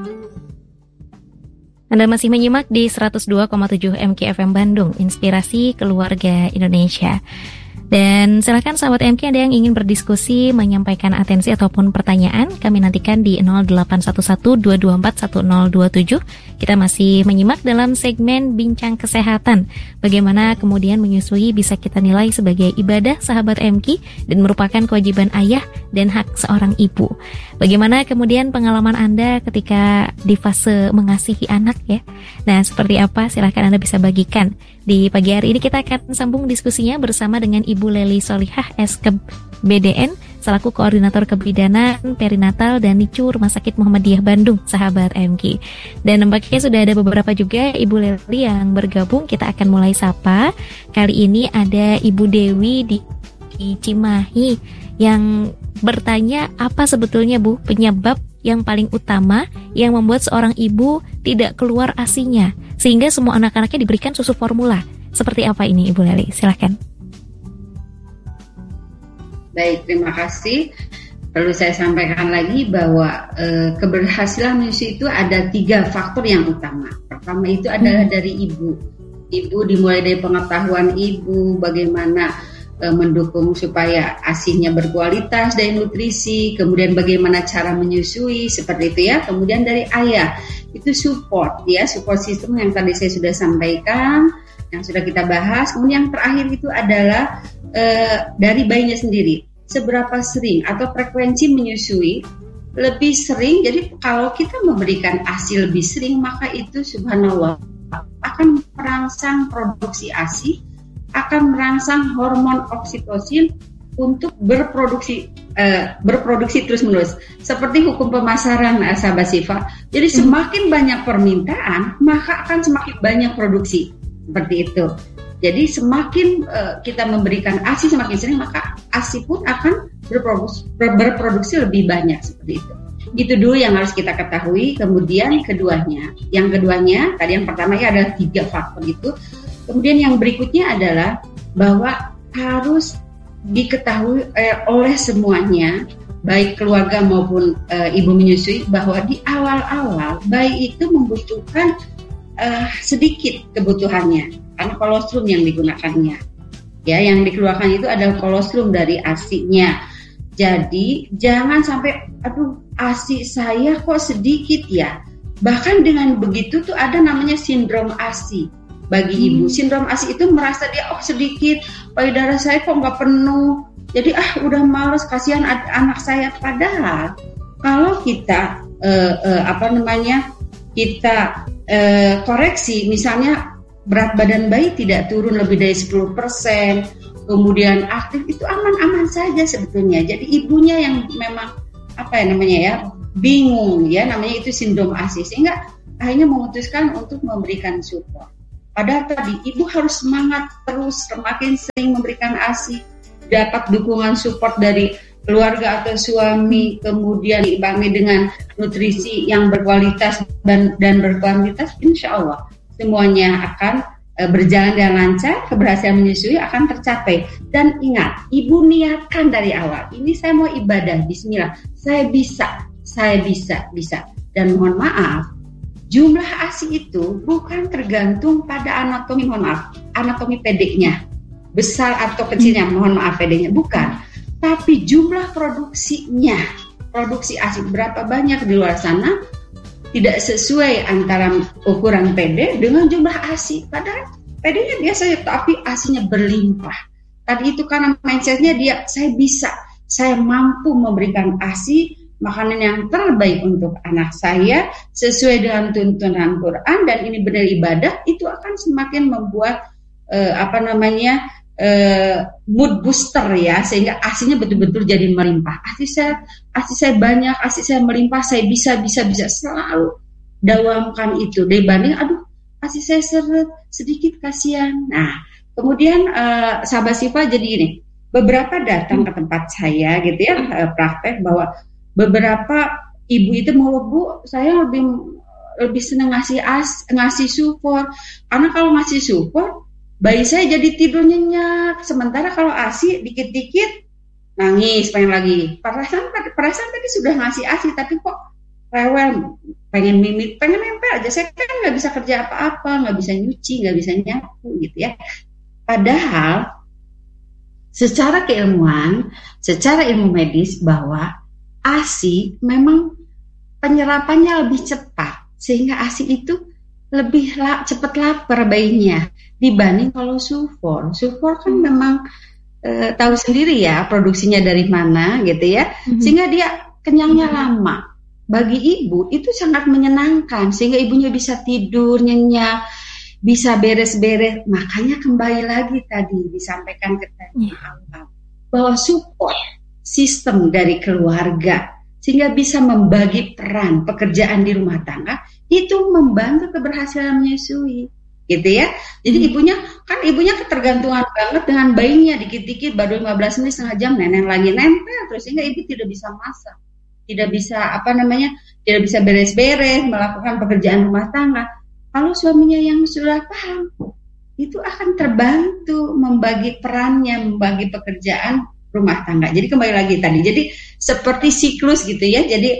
Anda masih menyimak di 102,7 MKFM Bandung, Inspirasi Keluarga Indonesia. Dan silakan sahabat MK, ada yang ingin berdiskusi, menyampaikan atensi ataupun pertanyaan, kami nantikan di 0811-224-1027. Kita masih menyimak dalam segmen Bincang Kesehatan. Bagaimana kemudian menyusui bisa kita nilai sebagai ibadah sahabat MK dan merupakan kewajiban ayah dan hak seorang ibu. Bagaimana kemudian pengalaman Anda ketika di fase mengasihi anak ya? Nah, seperti apa? Silakan Anda bisa bagikan. Di pagi hari ini kita akan sambung diskusinya bersama dengan Ibu Lely Solihah SKEB BDN selaku Koordinator Kebidanan Perinatal dan NICU Rumah Sakit Muhammadiyah Bandung, sahabat MK. Dan nampaknya sudah ada beberapa juga Ibu Lely yang bergabung. Kita akan mulai sapa. Kali ini ada Ibu Dewi di Cimahi yang bertanya, apa sebetulnya Bu penyebab yang paling utama yang membuat seorang ibu tidak keluar ASI-nya sehingga semua anak-anaknya diberikan susu formula. Seperti apa ini Ibu Lely? Silakan. Baik, terima kasih. Perlu saya sampaikan lagi bahwa keberhasilan menyusui itu ada 3 faktor yang utama. Pertama itu adalah dari ibu. Ibu dimulai dari pengetahuan ibu, bagaimana mendukung supaya ASI-nya berkualitas dari nutrisi, kemudian bagaimana cara menyusui, seperti itu ya. Kemudian dari ayah, itu support ya, support system yang tadi saya sudah sampaikan, yang sudah kita bahas. Kemudian yang terakhir itu adalah dari bayinya sendiri, seberapa sering atau frekuensi menyusui lebih sering. Jadi kalau kita memberikan ASI lebih sering, maka itu subhanallah akan merangsang produksi ASI, akan merangsang hormon oksitosin untuk berproduksi terus-menerus. Seperti hukum pemasaran, sahabat Siva. Jadi semakin banyak permintaan, maka akan semakin banyak produksi. Seperti itu. Jadi semakin kita memberikan ASI semakin sering, maka ASI pun akan berproduksi lebih banyak. Seperti itu. Itu dulu yang harus kita ketahui. Kemudian yang keduanya, tadi yang pertama ya ada 3 faktor itu. Kemudian yang berikutnya adalah bahwa harus diketahui oleh semuanya, baik keluarga maupun ibu menyusui, bahwa di awal-awal bayi itu membutuhkan sedikit kebutuhannya, karena kolostrum yang digunakannya. Ya, yang dikeluarkan itu adalah kolostrum dari ASI-nya. Jadi jangan sampai, ASI saya kok sedikit ya. Bahkan dengan begitu tuh ada namanya sindrom ASI. Bagi ibu, sindrom ASI itu merasa dia sedikit, payudara saya kok nggak penuh, jadi udah males, kasihan anak saya. Padahal kalau kita kita koreksi, misalnya berat badan bayi tidak turun lebih dari 10%, kemudian aktif, itu aman-aman saja sebetulnya. Jadi ibunya yang memang bingung ya, namanya itu sindrom ASI, sehingga akhirnya memutuskan untuk memberikan support. Padahal tadi ibu harus semangat terus, semakin sering memberikan ASI, dapat dukungan support dari keluarga atau suami, kemudian diimbangi dengan nutrisi yang berkualitas dan berkuantitas, insya Allah semuanya akan berjalan dengan lancar, keberhasilan menyusui akan tercapai. Dan ingat, ibu niatkan dari awal, ini saya mau ibadah, bismillah, saya bisa. Dan mohon maaf, jumlah ASI itu bukan tergantung pada anatomi pedenya, besar atau kecilnya, mohon maaf pedenya, bukan. Tapi jumlah produksi ASI berapa banyak di luar sana tidak sesuai antara ukuran pede dengan jumlah ASI. Padahal pedenya biasa, tapi ASInya berlimpah. Tadi itu karena mindsetnya dia, saya bisa, saya mampu memberikan ASI, makanan yang terbaik untuk anak saya sesuai dengan tuntunan Quran, dan ini benar ibadah, itu akan semakin membuat mood booster ya, sehingga ASI-nya betul-betul jadi melimpah. ASI saya banyak, ASI saya melimpah, saya bisa selalu dawamkan itu dibanding ASI saya sedikit, kasihan. Nah, kemudian sahabat Siva, jadi ini beberapa datang ke tempat saya gitu ya, praktek bahwa beberapa ibu itu mau, Bu, saya lebih senang ngasih support, karena kalau ngasih support bayi saya jadi tidur nyenyak, sementara kalau ASI dikit-dikit nangis pengen lagi. Perasaan tadi sudah ngasih ASI tapi kok rewel, pengen mimik, pengen nempel aja. Saya kan nggak bisa kerja apa-apa, nggak bisa nyuci, nggak bisa nyapu gitu ya. Padahal secara keilmuan, secara ilmu medis bahwa ASI memang penyerapannya lebih cepat, sehingga ASI itu lebih cepat lapar bayinya dibanding kalau sufor. Sufor kan memang tahu sendiri ya produksinya dari mana gitu ya, sehingga dia kenyangnya lama. Bagi ibu itu sangat menyenangkan, sehingga ibunya bisa tidur nyenyak, bisa beres-beres. Makanya kembali lagi tadi disampaikan ke tema awal bahwa support sistem dari keluarga sehingga bisa membagi peran pekerjaan di rumah tangga itu membantu keberhasilan menyusui. Gitu ya. Jadi ibunya ketergantungan banget dengan bayinya, dikit-dikit baru 15 menit setengah jam nenek lagi nempel terus, sehingga ibu tidak bisa masak, tidak bisa tidak bisa beres-beres, melakukan pekerjaan rumah tangga. Kalau suaminya yang sudah paham, itu akan terbantu membagi perannya, membagi pekerjaan rumah tangga. Jadi kembali lagi tadi, jadi seperti siklus gitu ya. Jadi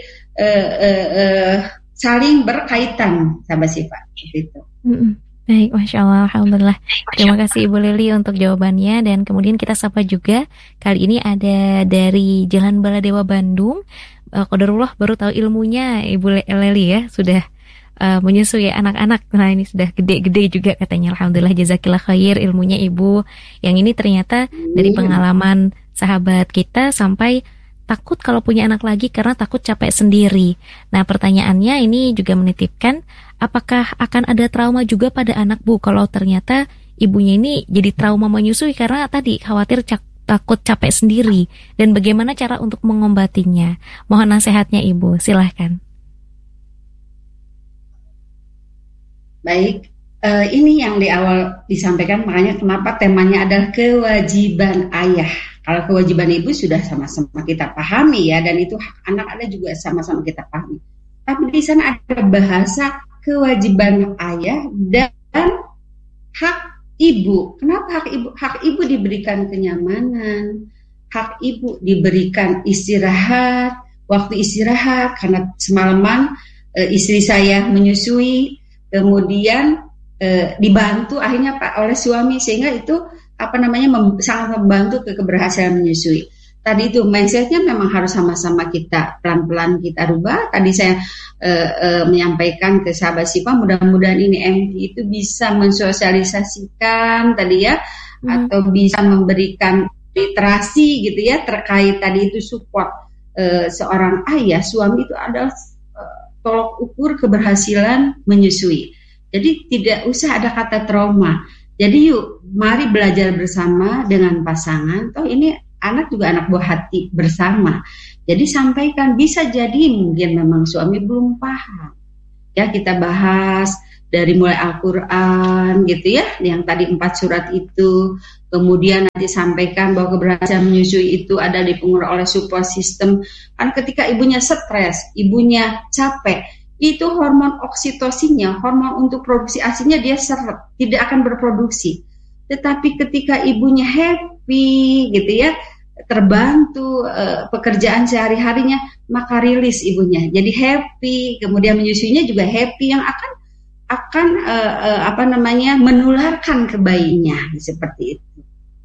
saling berkaitan, sahabat Syifa gitu. Baik, Masya Allah, Alhamdulillah. Terima kasih Ibu Leli untuk jawabannya. Dan kemudian kita sapa juga, kali ini ada dari Jalan Baladewa Bandung. Qadarullah baru tahu ilmunya Ibu Leli ya, sudah menyusui anak-anak. Nah ini sudah gede-gede juga katanya. Alhamdulillah, jazakillah khair ilmunya Ibu. Yang ini ternyata dari pengalaman sahabat kita sampai takut kalau punya anak lagi karena takut capek sendiri. Nah pertanyaannya ini juga menitipkan, apakah akan ada trauma juga pada anak Bu kalau ternyata ibunya ini jadi trauma menyusui karena tadi khawatir takut capek sendiri, dan bagaimana cara untuk mengombatinya? Mohon nasihatnya Ibu, silahkan. Baik, ini yang di awal disampaikan, makanya kenapa temanya adalah kewajiban ayah. Kalau kewajiban ibu sudah sama-sama kita pahami ya, dan itu hak anak ada juga sama-sama kita pahami. Tapi di sana ada bahasa kewajiban ayah dan hak ibu. Kenapa hak ibu? Hak ibu diberikan kenyamanan, hak ibu diberikan istirahat, waktu istirahat karena semalaman istri saya menyusui, kemudian dibantu akhirnya Pak oleh suami, sehingga itu sangat membantu keberhasilan menyusui. Tadi itu mindsetnya memang harus sama-sama kita pelan-pelan kita rubah. Tadi saya menyampaikan ke sahabat Syifa, mudah-mudahan ini MD itu bisa mensosialisasikan tadi ya, atau bisa memberikan literasi gitu ya terkait tadi itu support seorang ayah, suami itu adalah tolok ukur keberhasilan menyusui. Jadi tidak usah ada kata trauma. Jadi yuk, mari belajar bersama dengan pasangan. Toh ini anak juga anak buah hati bersama. Jadi sampaikan, bisa jadi mungkin memang suami belum paham. Ya kita bahas dari mulai Al-Quran gitu ya, yang tadi 4 surat itu. Kemudian nanti sampaikan bahwa keberhasilan menyusui itu ada dipengaruhi oleh support system. Kan ketika ibunya stres, ibunya capek, itu hormon oksitosinnya, hormon untuk produksi ASInya dia seret, tidak akan berproduksi. Tetapi ketika ibunya happy gitu ya, terbantu pekerjaan sehari-harinya, maka rilis ibunya. Jadi happy, kemudian menyusuinya juga happy, yang akan menularkan ke bayinya seperti itu.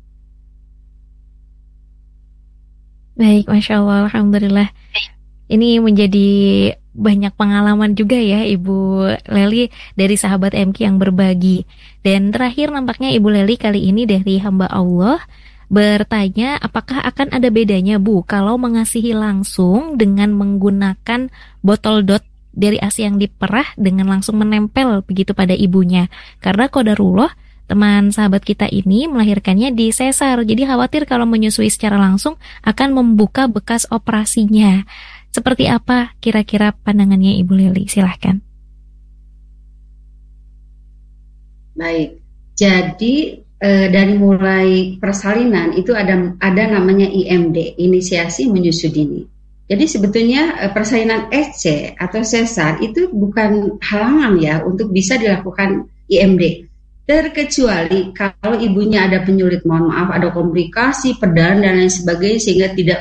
Baik, Masya Allah, Alhamdulillah. Ini menjadi banyak pengalaman juga ya Ibu Leli dari sahabat MQ yang berbagi. Dan terakhir nampaknya Ibu Leli kali ini dari hamba Allah bertanya, apakah akan ada bedanya Bu kalau mengasihi langsung dengan menggunakan botol dot dari ASI yang diperah dengan langsung menempel begitu pada ibunya. Karena qadarullah teman sahabat kita ini melahirkannya di sesar, jadi khawatir kalau menyusui secara langsung akan membuka bekas operasinya. Seperti apa kira-kira pandangannya Ibu Leli? Silahkan. Baik, jadi dari mulai persalinan itu ada namanya IMD, inisiasi menyusui dini. Jadi sebetulnya persalinan SC atau sesar itu bukan halangan ya untuk bisa dilakukan IMD. Terkecuali kalau ibunya ada penyulit, mohon maaf, ada komplikasi, perdarahan dan lain sebagainya sehingga tidak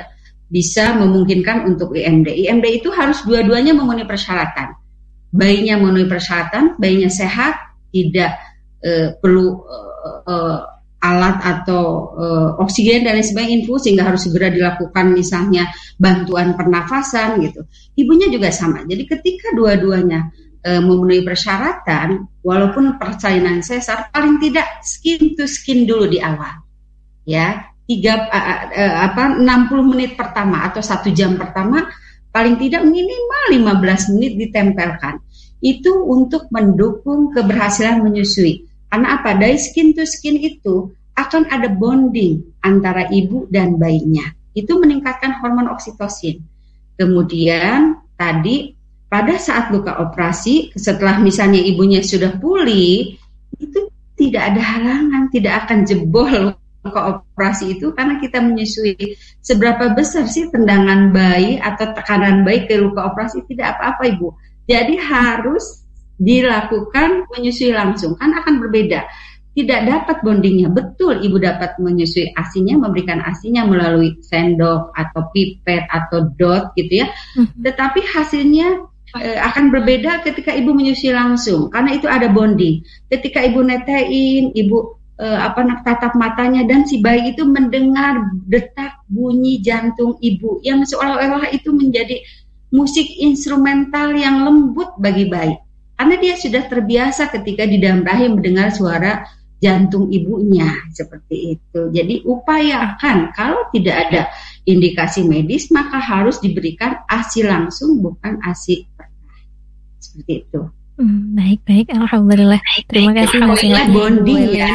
bisa memungkinkan untuk IMD. IMD itu harus dua-duanya memenuhi persyaratan. Bayinya memenuhi persyaratan, bayinya sehat, tidak perlu alat atau oksigen dan lain sebagainya, infus, sehingga harus segera dilakukan misalnya bantuan pernafasan gitu. Ibunya juga sama. Jadi ketika dua-duanya memenuhi persyaratan, walaupun persalinan sesar, paling tidak skin to skin dulu di awal, ya 60 menit pertama atau 1 jam pertama, paling tidak minimal 15 menit ditempelkan. Itu untuk mendukung keberhasilan menyusui. Karena apa? Dari skin to skin itu akan ada bonding antara ibu dan bayinya. Itu meningkatkan hormon oksitosin. Kemudian tadi pada saat luka operasi, setelah misalnya ibunya sudah pulih, itu tidak ada halangan, tidak akan jebol luka operasi itu karena kita menyusui. Seberapa besar sih tendangan bayi atau tekanan bayi ke luka operasi? Tidak apa-apa, Ibu. Jadi harus dilakukan menyusui langsung, kan akan berbeda. Tidak dapat bondingnya. Betul, ibu dapat menyusui ASINya, memberikan ASINya melalui sendok atau pipet atau dot gitu ya. Tetapi hasilnya akan berbeda ketika ibu menyusui langsung, karena itu ada bonding. Ketika ibu netein, ibu tatap matanya, dan si bayi itu mendengar detak bunyi jantung ibu yang seolah-olah itu menjadi musik instrumental yang lembut bagi bayi. Karena dia sudah terbiasa ketika di dalam rahim mendengar suara jantung ibunya, seperti itu. Jadi upayakan kalau tidak ada indikasi medis maka harus diberikan ASI langsung, bukan ASI pernah. Seperti itu. Baik, alhamdulillah. Terima kasih nasihatnya. Bonding ya.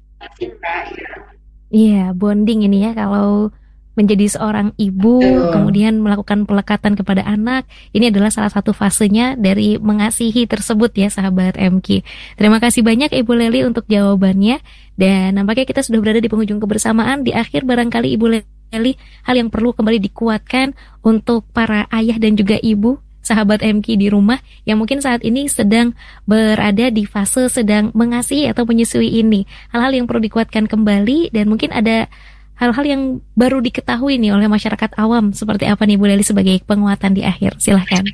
Iya, bonding ini ya, kalau menjadi seorang ibu, kemudian melakukan pelekatan kepada anak, ini adalah salah satu fasenya dari mengasihi tersebut ya, sahabat MQ. Terima kasih banyak Ibu Leli untuk jawabannya, dan nampaknya kita sudah berada di penghujung kebersamaan. Di akhir barangkali Ibu Leli, hal yang perlu kembali dikuatkan untuk para ayah dan juga ibu, sahabat MQ di rumah yang mungkin saat ini sedang berada di fase sedang mengasihi atau menyusui ini. Hal-hal yang perlu dikuatkan kembali, dan mungkin ada hal-hal yang baru diketahui nih oleh masyarakat awam. Seperti apa nih Bu Leli sebagai penguatan di akhir? Silahkan.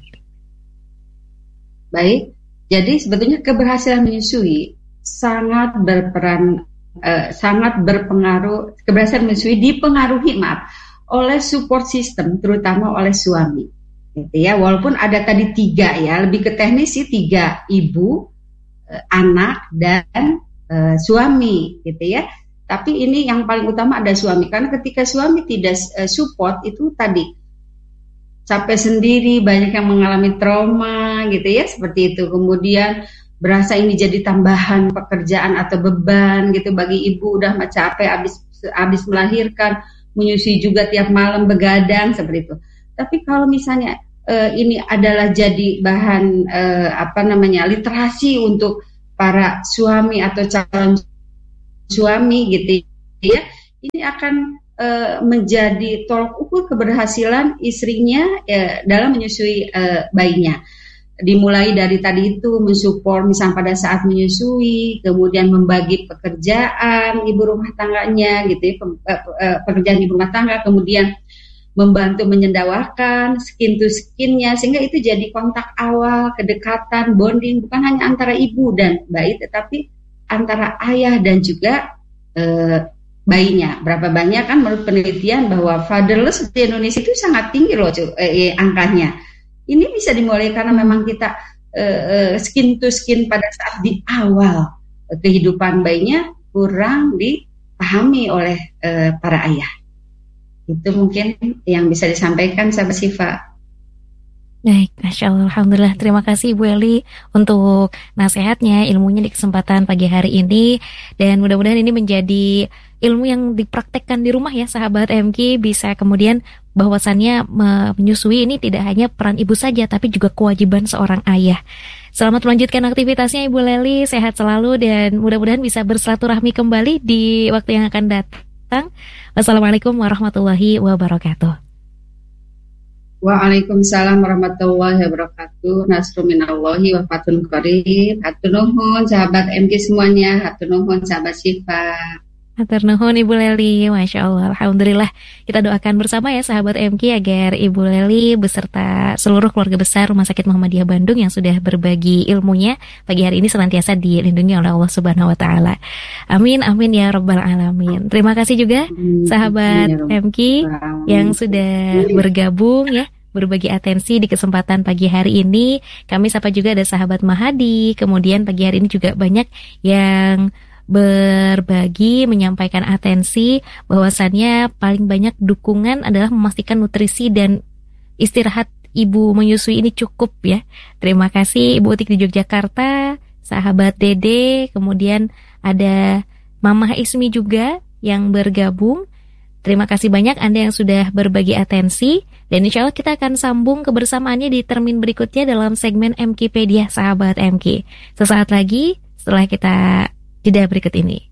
Baik, jadi sebetulnya keberhasilan menyusui sangat berperan, sangat berpengaruh. Keberhasilan menyusui dipengaruhi oleh support system, terutama oleh suami. Gitu ya, walaupun ada tadi 3 ya, lebih ke teknis sih 3, ibu, anak, dan suami gitu ya. Tapi ini yang paling utama ada suami, karena ketika suami tidak support itu tadi capek sendiri, banyak yang mengalami trauma gitu ya, seperti itu. Kemudian berasa ini jadi tambahan pekerjaan atau beban gitu bagi ibu, udah capek habis melahirkan, menyusui juga tiap malam begadang seperti itu. Tapi kalau misalnya ini adalah jadi bahan literasi untuk para suami atau calon suami gitu ya, ini akan menjadi tolok ukur keberhasilan istrinya dalam menyusui bayinya. Dimulai dari tadi itu mensupport misalnya pada saat menyusui, kemudian membagi pekerjaan ibu rumah tangganya gitu ya, pekerjaan ibu rumah tangga, kemudian membantu menyendawakan skin to skinnya, sehingga itu jadi kontak awal, kedekatan, bonding, bukan hanya antara ibu dan bayi, tetapi antara ayah dan juga bayinya. Berapa banyak kan menurut penelitian bahwa fatherless di Indonesia itu sangat tinggi loh angkanya. Ini bisa dimulai karena memang kita skin to skin pada saat di awal kehidupan bayinya kurang dipahami oleh para ayah. Itu mungkin yang bisa disampaikan sahabat Syifa. Baik, Masya Allah, alhamdulillah. Terima kasih Bu Eli untuk nasihatnya, ilmunya di kesempatan pagi hari ini. Dan mudah-mudahan ini menjadi ilmu yang dipraktekkan di rumah ya, sahabat MQ. Bisa kemudian bahwasannya menyusui ini tidak hanya peran ibu saja, tapi juga kewajiban seorang ayah. Selamat melanjutkan aktivitasnya Ibu Leli, sehat selalu, dan mudah-mudahan bisa bersilaturahmi kembali di waktu yang akan datang. Wassalamualaikum warahmatullahi wabarakatuh. Waalaikumsalam warahmatullahi wabarakatuh. Nasru minallahi wa fatun qarib. Hatur nuhun sahabat MQ semuanya, hatur nuhun sahabat Syifa. Hatur nuhun Ibu Leli, Masya Allah, Alhamdulillah. Kita doakan bersama ya sahabat MK agar Ibu Leli beserta seluruh keluarga besar Rumah Sakit Muhammadiyah Bandung yang sudah berbagi ilmunya pagi hari ini senantiasa dilindungi oleh Allah Subhanahu wa Ta'ala. Amin, amin ya Rabbal Alamin. Terima kasih juga sahabat MK yang sudah bergabung ya, berbagi atensi di kesempatan pagi hari ini. Kami sapa juga ada sahabat Mahadi. Kemudian pagi hari ini juga banyak yang berbagi, menyampaikan atensi bahwasannya paling banyak dukungan adalah memastikan nutrisi dan istirahat ibu menyusui ini cukup ya. Terima kasih Ibu Utik di Yogyakarta, sahabat Dede, kemudian ada Mamah Ismi juga yang bergabung. Terima kasih banyak Anda yang sudah berbagi atensi, dan insya Allah kita akan sambung kebersamaannya di termin berikutnya dalam segmen MKpedia sahabat MK. Sesaat lagi setelah kita jeda berikut ini.